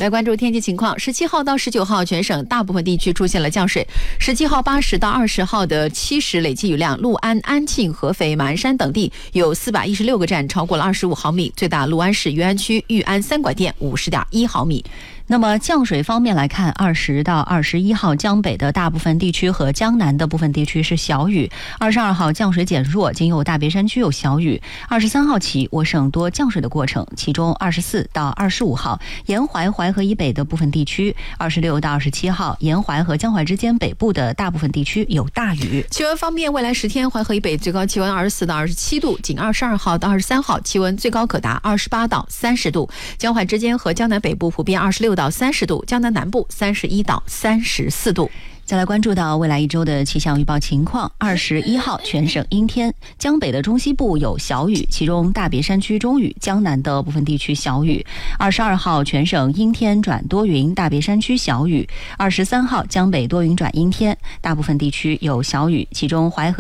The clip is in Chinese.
来关注天气情况，17号到19号全省大部分地区出现了降水。17号80到20号的70累计雨量，六安、安庆、合肥、马鞍山等地有416个站超过了25毫米，最大六安市余安区裕安三拐店50.1毫米。 那么降水方面来看，20到21号江北的大部分地区和江南的部分地区是小雨，22号降水减弱，仅有大别山区有小雨。23号起，我省多降水的过程，其中24到25号沿淮、淮河以北的部分地区，26到27号沿淮和江淮之间北部的大部分地区有大雨。 气温方面，未来10天淮河以北最高气温24到27度，仅22号到23号气温最高可达28到30度，江淮之间和江南北部普遍26到30度，江南南部31到34度。 再来关注到未来一周的气象预报情况。21号全省阴天，江北的中西部有小雨，其中大别山区中雨，江南的部分地区小雨。22号全省阴天转多云，大别山区小雨。23号江北多云转阴天，大部分地区有小雨，其中淮河